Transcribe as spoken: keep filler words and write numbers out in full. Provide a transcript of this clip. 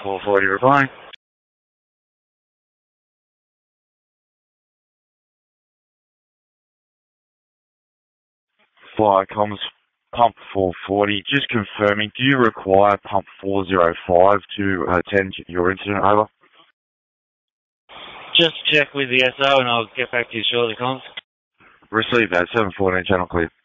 four forty replying. Fire comms, pump four forty. Just confirming, do you require pump four oh five to attend your incident? Over. Just check with the S O and I'll get back to you shortly, comms. Receive that. seven fourteen channel clear.